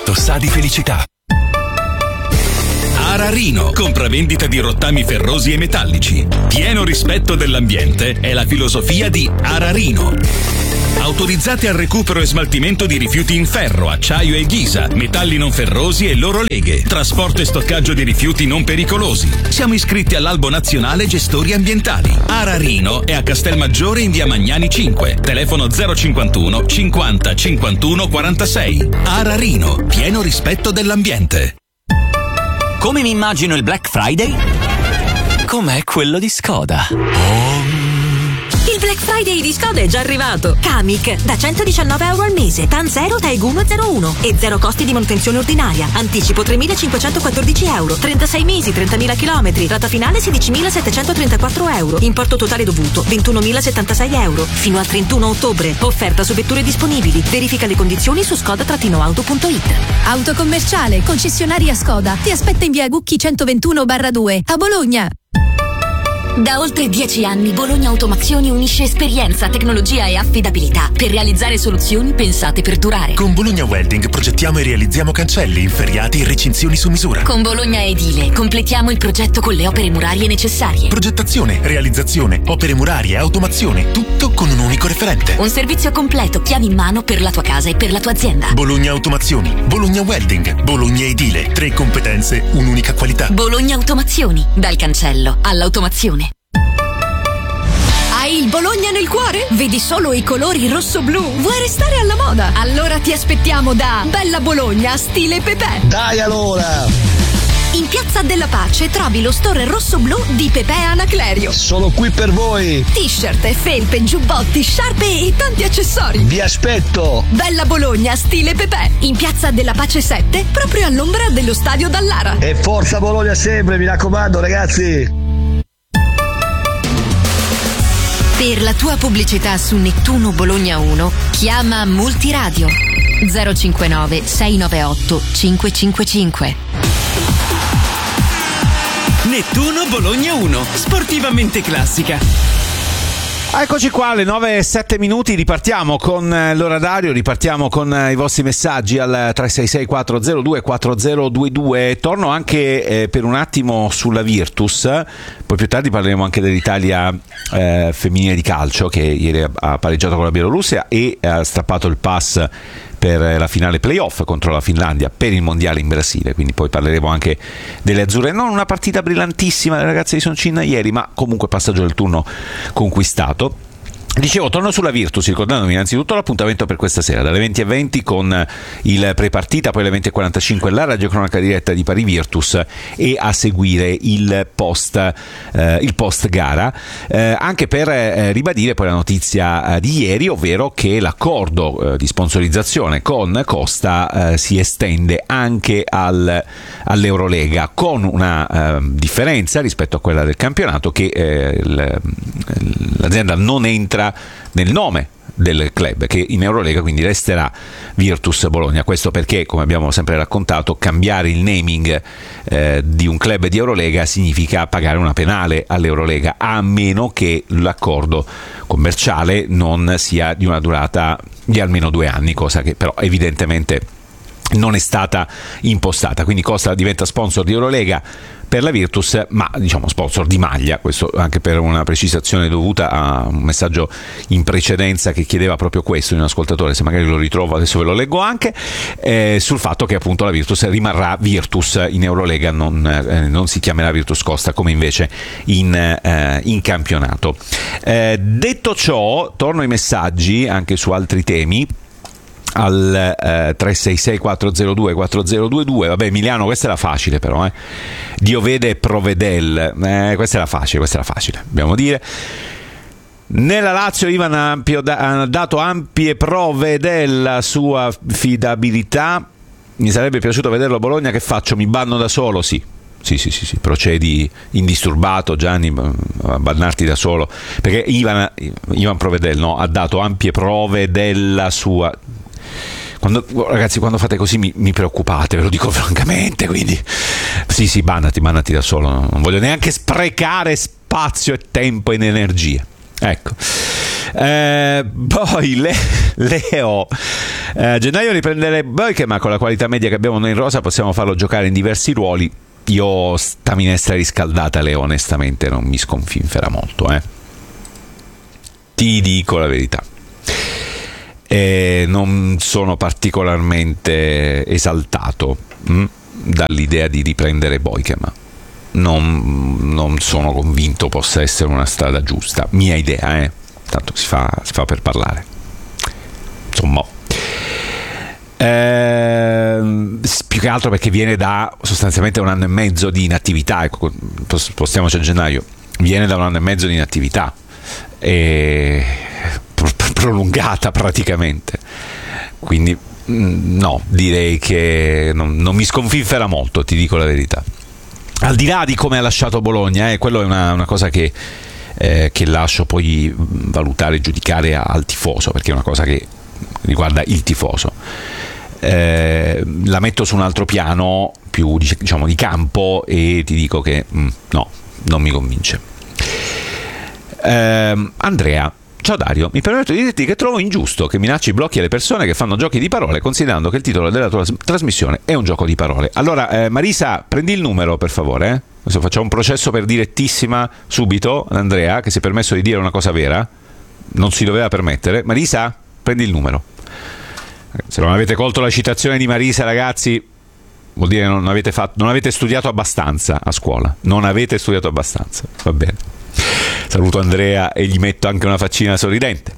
Sa di felicità. Ararino, compravendita di rottami ferrosi e metallici. Pieno rispetto dell'ambiente è la filosofia di Ararino. Autorizzati al recupero e smaltimento di rifiuti in ferro, acciaio e ghisa, metalli non ferrosi e loro leghe, trasporto e stoccaggio di rifiuti non pericolosi. Siamo iscritti all'Albo Nazionale Gestori Ambientali. Ararino è a Castelmaggiore in via Magnani 5, telefono 051 50 51 46. Ararino, pieno rispetto dell'ambiente. Come mi immagino il Black Friday? Com'è quello di Skoda. Il Black Friday di Skoda è già arrivato. Kamiq da €119 al mese, TAN 0, TAEG 101 e zero costi di manutenzione ordinaria. Anticipo €3.514, 36 mesi, 30.000 chilometri, rata finale €16.734. Importo totale dovuto €21.076 fino al 31 ottobre. Offerta su vetture disponibili. Verifica le condizioni su skoda-auto.it. Autocommerciale, concessionaria Skoda. Ti aspetta in via Gucchi 121/2 a Bologna. Da oltre 10 anni Bologna Automazioni unisce esperienza, tecnologia e affidabilità per realizzare soluzioni pensate per durare. Con Bologna Welding progettiamo e realizziamo cancelli, inferriati e recinzioni su misura. Con Bologna Edile completiamo il progetto con le opere murarie necessarie. Progettazione, realizzazione, opere murarie, automazione, tutto con un unico referente. Un servizio completo, chiavi in mano per la tua casa e per la tua azienda. Bologna Automazioni, Bologna Welding, Bologna Edile, 3 competenze, un'unica qualità. Bologna Automazioni, dal cancello all'automazione. Hai il Bologna nel cuore? Vedi solo i colori rosso-blu? Vuoi restare alla moda? Allora ti aspettiamo da Bella Bologna stile Pepe. Dai allora! In Piazza della Pace trovi lo store rosso-blu di Pepe Anaclerio. Sono qui per voi! T-shirt, felpe, giubbotti, sciarpe e tanti accessori. Vi aspetto! Bella Bologna stile Pepe. In Piazza della Pace 7, proprio all'ombra dello stadio Dallara. E forza Bologna sempre, mi raccomando ragazzi! Per la tua pubblicità su Nettuno Bologna 1, chiama Multiradio 059 698 555. Nettuno Bologna 1, sportivamente classica. Eccoci qua alle 9:07, ripartiamo con l'orario, ripartiamo con i vostri messaggi al 366 402 4022. Torno anche per un attimo sulla Virtus, poi più tardi parleremo anche dell'Italia femminile di calcio che ieri ha pareggiato con la Bielorussia e ha strappato il pass per la finale playoff contro la Finlandia per il mondiale in Brasile, quindi poi parleremo anche delle azzurre. Non una partita brillantissima delle ragazze di Soncin ieri, ma comunque passaggio del turno conquistato. Dicevo, torno sulla Virtus ricordandomi innanzitutto l'appuntamento per questa sera dalle 20:20 con il prepartita, poi alle 20:45 la radiocronaca diretta di Pari Virtus e a seguire il post gara, anche per ribadire poi la notizia di ieri, ovvero che l'accordo di sponsorizzazione con Costa si estende anche all'Eurolega, con una differenza rispetto a quella del campionato, che l'azienda non entra nel nome del club, che in Eurolega quindi resterà Virtus Bologna. Questo perché, come abbiamo sempre raccontato, cambiare il naming di un club di Eurolega significa pagare una penale all'Eurolega, a meno che l'accordo commerciale non sia di una durata di almeno 2 anni, cosa che però evidentemente non è stata impostata. Quindi Costa diventa sponsor di Eurolega per la Virtus, ma diciamo sponsor di maglia, questo anche per una precisazione dovuta a un messaggio in precedenza che chiedeva proprio questo di un ascoltatore, se magari lo ritrovo adesso ve lo leggo anche, sul fatto che appunto la Virtus rimarrà Virtus in Eurolega, non si chiamerà Virtus Costa come invece in campionato. Detto ciò, torno ai messaggi anche su altri temi al 366 402 4022. Vabbè, Emiliano, questa era facile però, Diovede e Provedel, questa era facile, dobbiamo dire. Nella Lazio Ivan ha dato ampie prove della sua affidabilità. Mi sarebbe piaciuto vederlo a Bologna. Che faccio? Mi banno da solo? Sì, procedi indisturbato, Gianni, a bannarti da solo, perché Ivan Provedel ha dato ampie prove della sua. Ragazzi, quando fate così mi preoccupate, ve lo dico francamente, quindi sì, bannati da solo, non voglio neanche sprecare spazio e tempo ed energie. Ecco. Poi Leo, gennaio riprendere Boikema con la qualità media che abbiamo noi in rosa, possiamo farlo giocare in diversi ruoli. Io sta minestra riscaldata, Leo, onestamente non mi sconfinfera molto, ti dico la verità. Non sono particolarmente esaltato dall'idea di riprendere Boikema. Non sono convinto possa essere una strada giusta. Mia idea, tanto si fa per parlare. Insomma, più che altro perché viene da sostanzialmente 1 anno e mezzo di inattività. Ecco, spostiamoci a gennaio. Viene da 1 anno e mezzo di inattività prolungata praticamente. Quindi no, direi che non mi sconfinfera molto, ti dico la verità. Al di là di come ha lasciato Bologna, quello è una cosa che lascio poi valutare e giudicare al tifoso, perché è una cosa che riguarda il tifoso. La metto su un altro piano più, diciamo, di campo, e ti dico che no, non mi convince. Andrea: ciao Dario, mi permetto di dirti che trovo ingiusto che minacci blocchi alle persone che fanno giochi di parole, considerando che il titolo della tua trasmissione è un gioco di parole. Allora, Marisa, prendi il numero per favore. Adesso facciamo un processo per direttissima subito ad Andrea, che si è permesso di dire una cosa vera, non si doveva permettere. Marisa, prendi il numero. Se non avete colto la citazione di Marisa, ragazzi, vuol dire che non avete studiato abbastanza a scuola. Non avete studiato abbastanza, va bene. Saluto Andrea e gli metto anche una faccina sorridente.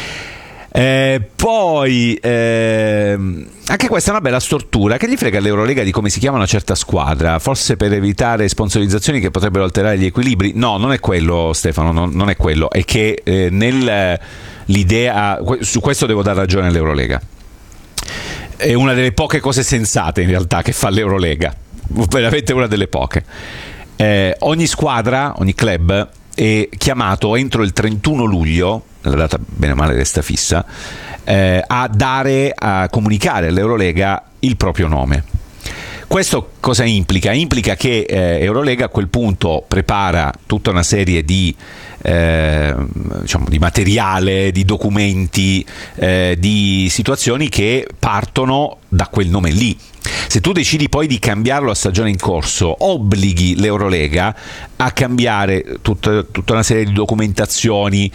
Poi anche questa è una bella stortura. Che gli frega all'Eurolega di come si chiama una certa squadra? Forse per evitare sponsorizzazioni che potrebbero alterare gli equilibri? No, non è quello, Stefano, non è quello. È che l'idea, su questo devo dar ragione all'Eurolega. È una delle poche cose sensate in realtà che fa l'Eurolega, veramente una delle poche. Ogni squadra, ogni club è chiamato entro il 31 luglio, la data bene o male resta fissa, a comunicare all'Eurolega il proprio nome. Questo cosa implica? Implica che Eurolega a quel punto prepara tutta una serie di materiale, di documenti, di situazioni che partono da quel nome lì. Se tu decidi poi di cambiarlo a stagione in corso, obblighi l'Eurolega a cambiare tutta una serie di documentazioni,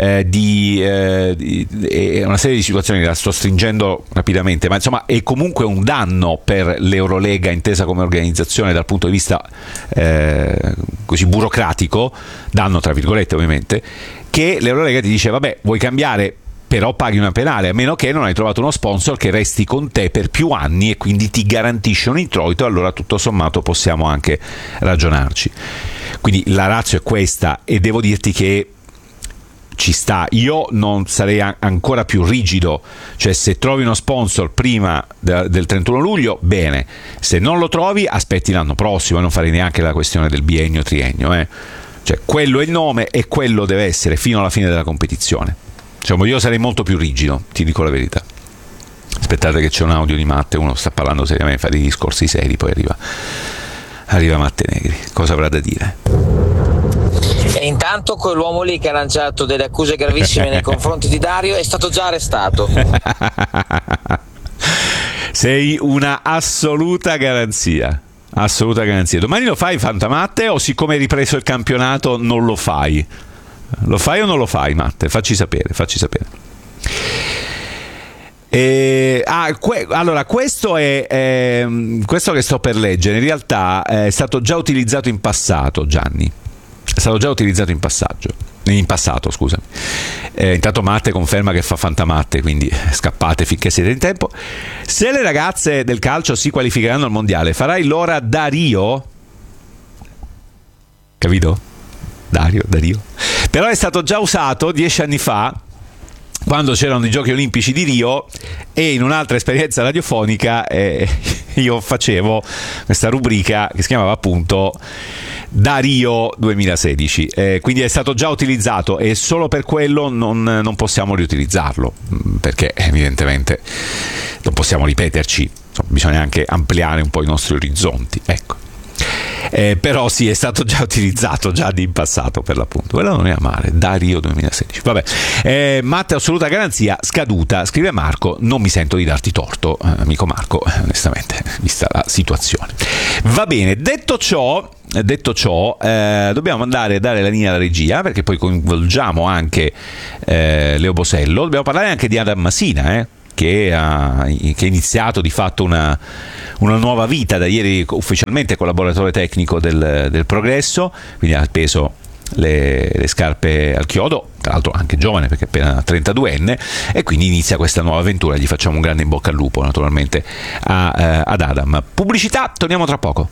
una serie di situazioni. La sto stringendo rapidamente, ma insomma è comunque un danno per l'Eurolega intesa come organizzazione dal punto di vista così burocratico, danno tra virgolette ovviamente, che l'Eurolega ti dice vabbè, vuoi cambiare, però paghi una penale, a meno che non hai trovato uno sponsor che resti con te per più anni e quindi ti garantisce un introito, allora tutto sommato possiamo anche ragionarci. Quindi la ratio è questa, e devo dirti che ci sta. Io non sarei ancora più rigido, cioè se trovi uno sponsor prima del 31 luglio bene, se non lo trovi aspetti l'anno prossimo, e non farei neanche la questione del biennio triennio, cioè quello è il nome e quello deve essere fino alla fine della competizione. Io sarei molto più rigido, ti dico la verità. Aspettate che c'è un audio di Matte, uno sta parlando seriamente, fa dei discorsi seri, poi arriva Matte Negri, cosa avrà da dire? E intanto quell'uomo lì che ha lanciato delle accuse gravissime nei confronti di Dario è stato già arrestato. Sei una assoluta garanzia. Assoluta garanzia. Domani lo fai Fantamatte, o siccome hai ripreso il campionato non lo fai? Lo fai o non lo fai, Matte? Facci sapere. Allora, questo è questo che sto per leggere. In realtà è stato già utilizzato in passato, Gianni. È stato già utilizzato in passato, scusami. Intanto Matte conferma che fa Fantamatte, quindi scappate finché siete in tempo. Se le ragazze del calcio si qualificheranno al mondiale, farai l'ora Dario? Capito? Dario. Però è stato già usato 10 anni fa, quando c'erano i Giochi Olimpici di Rio, e in un'altra esperienza radiofonica io facevo questa rubrica che si chiamava appunto Da Rio 2016, quindi è stato già utilizzato, e solo per quello non possiamo riutilizzarlo, perché evidentemente non possiamo ripeterci, bisogna anche ampliare un po' i nostri orizzonti, ecco. Però sì, è stato già utilizzato già in passato, per l'appunto. Quello non era male, Da Rio 2016. vabbè. Matte assoluta garanzia scaduta, scrive Marco. Non mi sento di darti torto, amico Marco, onestamente, vista la situazione. Va bene, detto ciò, dobbiamo andare a dare la linea alla regia, perché poi coinvolgiamo anche Leo Bosello. Dobbiamo parlare anche di Adam Masina, che ha iniziato di fatto una nuova vita da ieri, ufficialmente collaboratore tecnico del Progresso, quindi ha appeso le scarpe al chiodo, tra l'altro anche giovane perché è appena 32enne, e quindi inizia questa nuova avventura. Gli facciamo un grande in bocca al lupo naturalmente ad Adam. Pubblicità, torniamo tra poco.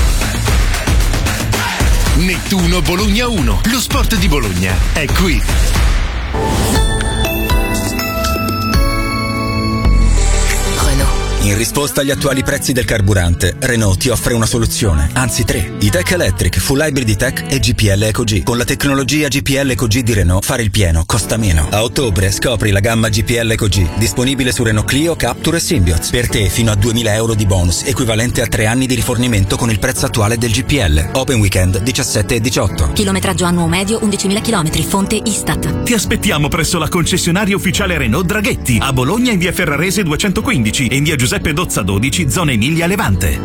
Nettuno Bologna 1, lo sport di Bologna è qui. In risposta agli attuali prezzi del carburante, Renault ti offre una soluzione, anzi 3. E-Tech Electric, Full Hybrid E-Tech e GPL EcoG. Con la tecnologia GPL EcoG di Renault, fare il pieno costa meno. A ottobre scopri la gamma GPL EcoG, disponibile su Renault Clio, Captur e Symbioz. Per te fino a 2.000 euro di bonus, equivalente a 3 anni di rifornimento con il prezzo attuale del GPL. Open weekend 17 e 18. Chilometraggio annuo medio 11.000 km, fonte Istat. Ti aspettiamo presso la concessionaria ufficiale Renault Draghetti, a Bologna in via Ferrarese 215 e in via Giuseppe Dozza 12, zona Emilia Levante.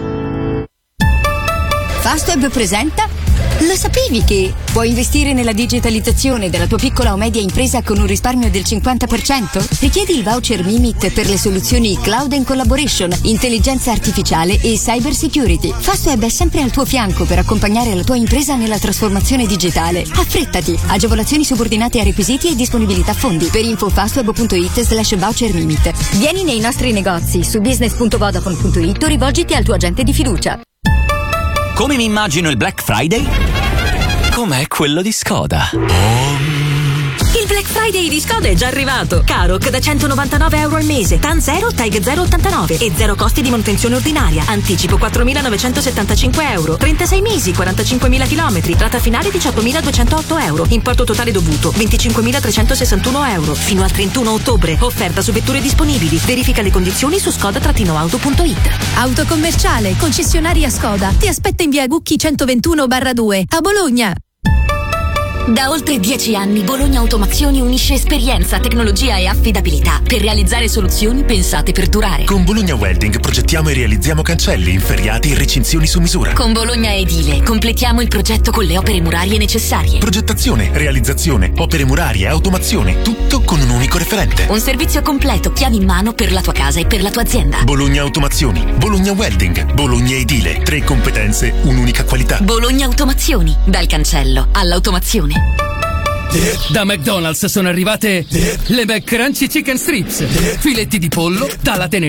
Fastweb presenta. Lo sapevi che puoi investire nella digitalizzazione della tua piccola o media impresa con un risparmio del 50%? Richiedi il voucher Mimit per le soluzioni Cloud and Collaboration, intelligenza artificiale e cyber security. Fastweb è sempre al tuo fianco per accompagnare la tua impresa nella trasformazione digitale. Affrettati! Agevolazioni subordinate a requisiti e disponibilità fondi. Per info fastweb.it/voucher Mimit. Vieni nei nostri negozi su business.vodafone.it o rivolgiti al tuo agente di fiducia. Come mi immagino il Black Friday? Com'è quello di Skoda. Il Black Friday di Skoda è già arrivato. Karoq da €199 al mese, TAN 0, TAG 089 e 0 costi di manutenzione ordinaria. Anticipo €4.975, 36 mesi, 45.000 km, rata finale €18.208, importo totale dovuto €25.361. Fino al 31 ottobre. Offerta su vetture disponibili. Verifica le condizioni su skoda-auto.it. Autocommerciale, concessionaria Skoda. Ti aspetta in via Gucchi 121/2 a Bologna. Da oltre 10 anni Bologna Automazioni unisce esperienza, tecnologia e affidabilità per realizzare soluzioni pensate per durare. Con Bologna Welding progettiamo e realizziamo cancelli, inferriati e recinzioni su misura. Con Bologna Edile completiamo il progetto con le opere murarie necessarie. Progettazione, realizzazione, opere murarie, automazione, tutto con un unico referente. Un servizio completo, chiavi in mano per la tua casa e per la tua azienda. Bologna Automazioni, Bologna Welding, Bologna Edile. 3 competenze, un'unica qualità. Bologna Automazioni, dal cancello all'automazione. Da McDonald's sono arrivate le McCrunchy Chicken Strips, filetti di pollo dalla tenerina